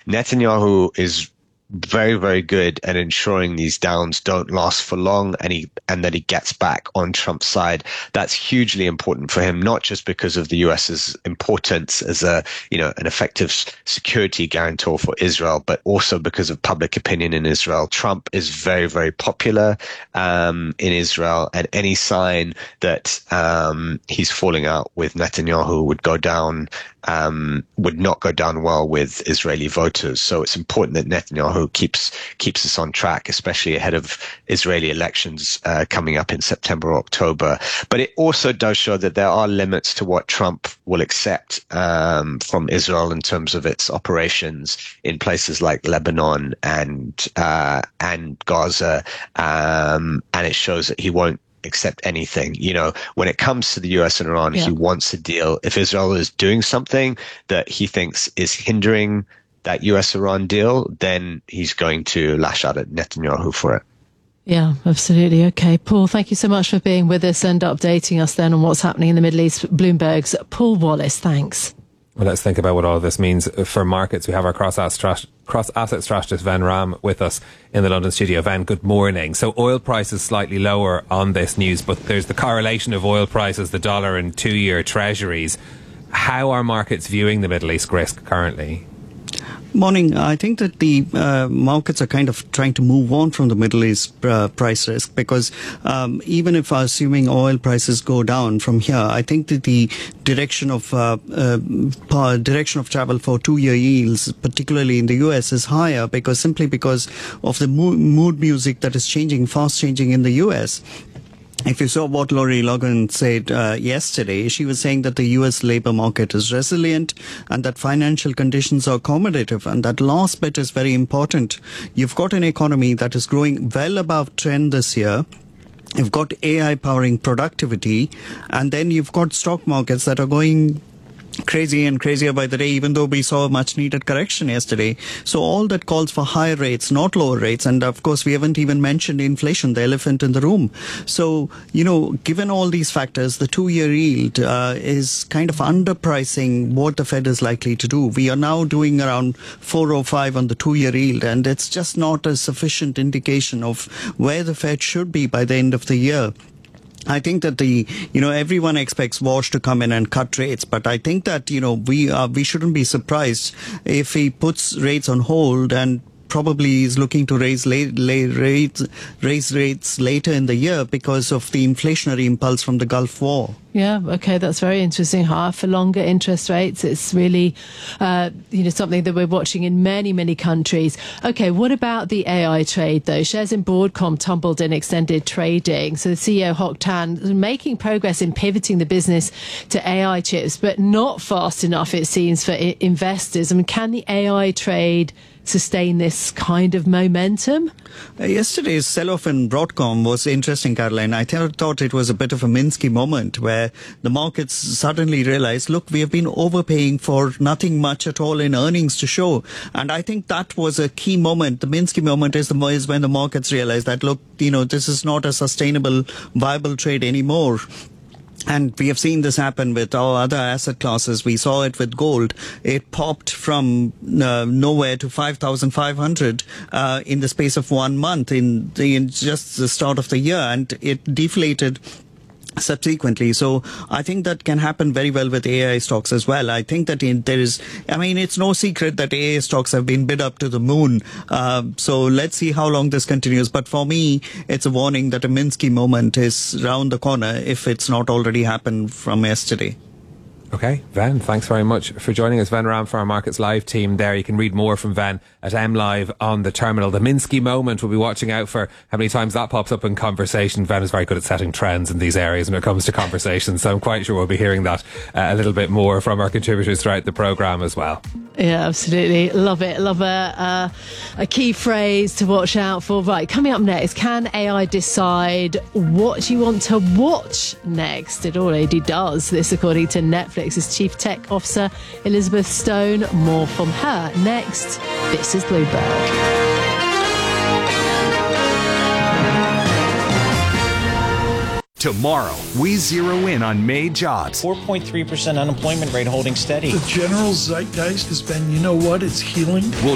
Netanyahu is very, very good at ensuring these downs don't last for long and that he gets back on Trump's side. That's hugely important for him, not just because of the US's importance as an effective security guarantor for Israel, but also because of public opinion in Israel. Trump is very, very popular in Israel, and any sign that he's falling out with Netanyahu would not go down well with Israeli voters. So it's important that Netanyahu keeps us on track, especially ahead of Israeli elections coming up in September or October. But it also does show that there are limits to what Trump will accept from Israel in terms of its operations in places like Lebanon and Gaza, and it shows that he won't accept anything. When it comes to the US and Iran, he wants a deal. If Israel is doing something that he thinks is hindering that US-Iran deal, then he's going to lash out at Netanyahu for it. Yeah, absolutely. Okay, Paul, thank you so much for being with us and updating us then on what's happening in the Middle East. Bloomberg's Paul Wallace, thanks. Well, let's think about what all this means for markets. We have our cross-asset strategist Ven Ram with us in the London studio. Ven, good morning. So oil prices slightly lower on this news, but there's the correlation of oil prices, the dollar and 2-year treasuries. How are markets viewing the Middle East risk currently? Morning. I think that the markets are kind of trying to move on from the Middle East price risk, because even if assuming oil prices go down from here, I think that the direction of travel for 2-year yields, particularly in the US, is higher because of the mood music that is fast changing in the US. If you saw what Lori Logan said yesterday, she was saying that the U.S. labor market is resilient and that financial conditions are accommodative. And that last bit is very important. You've got an economy that is growing well above trend this year. You've got AI powering productivity. And then you've got stock markets that are going crazy and crazier by the day, even though we saw a much needed correction yesterday. So all that calls for higher rates, not lower rates. And of course, we haven't even mentioned inflation, the elephant in the room. So, given all these factors, the 2-year yield is kind of underpricing what the Fed is likely to do. We are now doing around 405 on the 2-year yield, and it's just not a sufficient indication of where the Fed should be by the end of the year. I think that everyone expects Walsh to come in and cut rates, but I think that, we shouldn't be surprised if he puts rates on hold and probably is looking to raise rates later in the year because of the inflationary impulse from the Gulf War. Yeah, okay, that's very interesting. Higher for longer interest rates. It's really, something that we're watching in many, many countries. Okay, what about the AI trade, though? Shares in Broadcom tumbled in extended trading. So the CEO, Hock Tan, is making progress in pivoting the business to AI chips, but not fast enough, it seems, for investors. I mean, can the AI trade sustain this kind of momentum? Yesterday's sell-off in Broadcom was interesting, Caroline. I thought it was a bit of a Minsky moment where the markets suddenly realized, look, we have been overpaying for nothing much at all in earnings to show. And I think that was a key moment. The Minsky moment is when the markets realized that, look, this is not a sustainable, viable trade anymore. And we have seen this happen with our other asset classes. We saw it with gold. It popped from nowhere to 5,500 in the space of 1 month in just the start of the year, and it deflated subsequently. So I think that can happen very well with AI stocks as well. I think that it's no secret that AI stocks have been bid up to the moon. So let's see how long this continues. But for me, it's a warning that a Minsky moment is round the corner if it's not already happened from yesterday. Okay, Ven, thanks very much for joining us. Ven Ram for our Markets Live team there. You can read more from Ven at MLive on the terminal. The Minsky moment, we'll be watching out for how many times that pops up in conversation. Ven is very good at setting trends in these areas when it comes to conversations, so I'm quite sure we'll be hearing that a little bit more from our contributors throughout the programme as well. Yeah, absolutely. Love it. Love a key phrase to watch out for. Right, coming up next, can AI decide what you want to watch next? It already does. This according to Netflix's Chief Tech Officer, Elizabeth Stone. More from her next. This is Bloomberg. Tomorrow, we zero in on May jobs. 4.3% unemployment rate holding steady. The general zeitgeist has been, it's healing. We'll